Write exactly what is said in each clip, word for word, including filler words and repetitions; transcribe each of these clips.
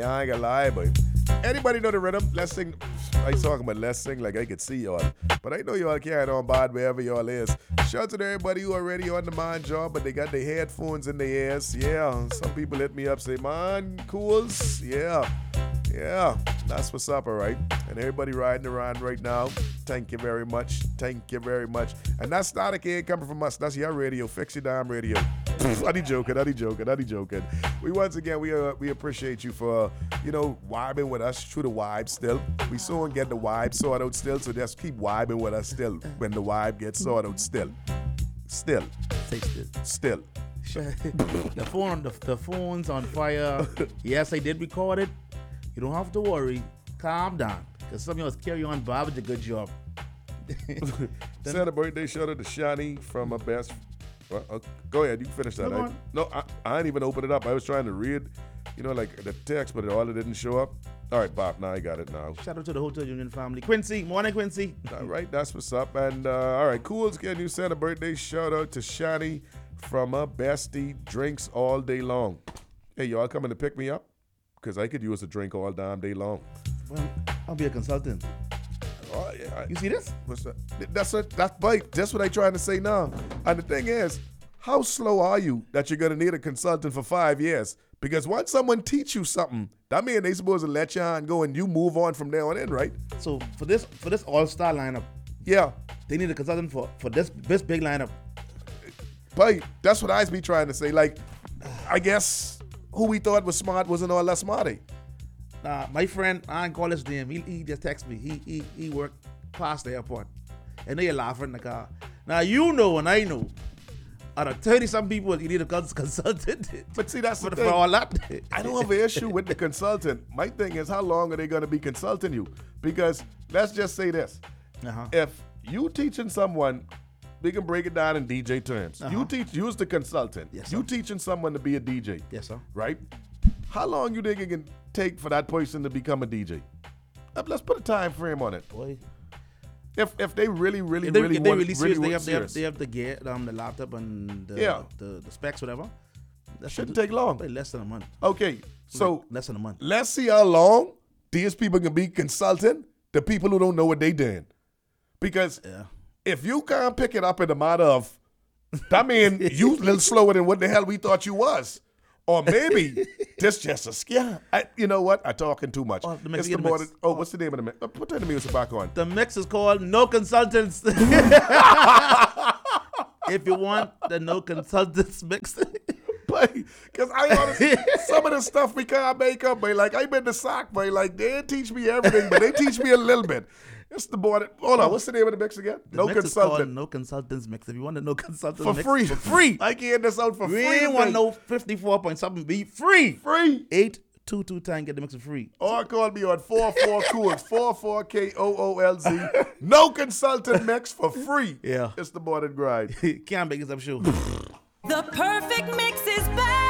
Yeah, I ain't gonna lie, but anybody know the rhythm? Let's sing. I ain't talking about let's sing like I could see y'all. But I know y'all carrying on bad wherever y'all is. Shout out to everybody who already on the mind job, but they got their headphones in their ears. Yeah, some people hit me up, say, man, cools. Yeah, yeah, that's what's up, all right? And everybody riding around right now, thank you very much. Thank you very much. And that static ain't coming from us. That's your radio. Fix your damn radio. I be joking, I be joking, I be joking. We once again, we uh, we appreciate you for, uh, you know, vibing with us through the vibe still. We soon get the vibe sorted out still, so just keep vibing with us still when the vibe gets sorted out still. Still. Say still. Still. the phone, the, the phone's on fire. Yes, I did record it. You don't have to worry. Calm down. Because some of y'all carry on. Bob did a good job. Send a birthday shout out to Shani from my best. Well, uh, go ahead, you can finish that. Come I, on. no, I, I didn't even open it up. I was trying to read, you know, like the text, but it all it didn't show up. All right, Bob, now I got it now. Shout out to the Hotel Union family. Quincy, morning, Quincy. All right, that's what's up. And uh, all right, Cools, can you send a birthday shout out to Shani from a bestie, drinks all day long. Hey, y'all coming to pick me up? Because I could use a drink all damn day long. Well, I'll be a consultant. Oh, yeah, I, You see this? what's that? That's a, that's bite. That's what I trying to say now. And the thing is, how slow are you that you're gonna need a consultant for five years? Because once someone teach you something, that means they supposed to let you on go and you move on from there on in, right? So for this for this all-star lineup, Yeah. they need a consultant for, for this this big lineup. But that's what I be trying to say. Like, I guess who we thought was smart wasn't all that smart. Eh? Uh, my friend, I ain't call his name. He, he just text me. He he he worked past the airport. And they laughing in the car. Now you know and I know. Out of thirty-some people, you need a cons- consultant. But see, that's the for, thing. for all that. I don't have an issue with the consultant. My thing is, how long are they going to be consulting you? Because let's just say this. Uh-huh. If you teaching someone, we can break it down in D J terms. Uh-huh. You teach, you's the consultant. Yes, you sir. teaching someone to be a D J. Yes, sir. Right? How long you think it can take for that person to become a D J? Uh, Let's put a time frame on it. Boy. If if they really, really, If they, really if they want, really serious, really they, want have, they, have, serious, they have the gear, um, the laptop and the, Yeah. the, the specs, whatever. That shouldn't take long. Like less than a month. Okay, so Like less than a month. let's see how long these people can be consulting the people who don't know what they doing. Because Yeah. if you can't pick it up in the matter of, that means you a little slower than what the hell we thought you was. Or maybe this just a scam. I, you know what? I'm talking too much. Oh, the mix, It's yeah, the the more mix. than- oh, what's the name of the mix? Uh, Put the music back on. The mix is called No Consultants. If you want the No Consultants mix. Because I honestly, some of the stuff we can't make up, but like I been to sock, but like they didn't teach me everything, but they teach me a little bit. It's the boy that, hold on, what's the name of the mix again? The No mix is called Consultant. No Consultants mix. If you want the No Consultants For mix. free. For free. I can get this out for We free. ain't want today. no fifty-four point something be free. Free. eight two two time, get the mix for free. Or call me on four four cools, four four K O O L Z. No consultant mix for free. Yeah. It's the boy that grind. Can't make this up show. The perfect mix is back.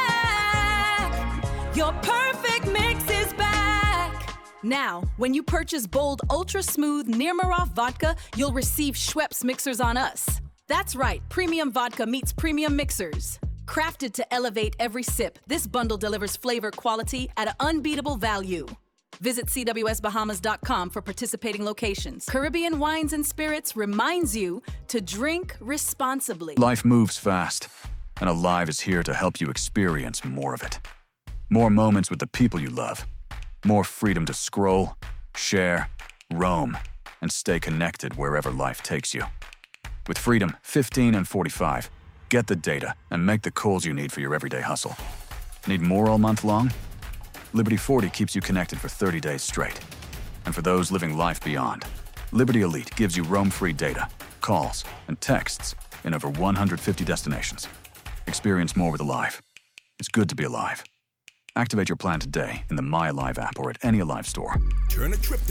Your perfect mix is back. Now, when you purchase Bold Ultra Smooth Nirmaroff vodka, you'll receive Schweppes mixers on us. That's right, premium vodka meets premium mixers. Crafted to elevate every sip, this bundle delivers flavor quality at an unbeatable value. Visit C W S Bahamas dot com for participating locations. Caribbean Wines and Spirits reminds you to drink responsibly. Life moves fast, and Alive is here to help you experience more of it. More moments with the people you love. More freedom to scroll, share, roam, and stay connected wherever life takes you. With Freedom fifteen and forty-five, get the data and make the calls you need for your everyday hustle. Need more all month long? Liberty forty keeps you connected for thirty days straight. And for those living life beyond, Liberty Elite gives you roam-free data, calls, and texts in over one hundred fifty destinations. Experience more with Alive. It's good to be alive. Activate your plan today in the My Alive app or at any Alive store. Turn a trip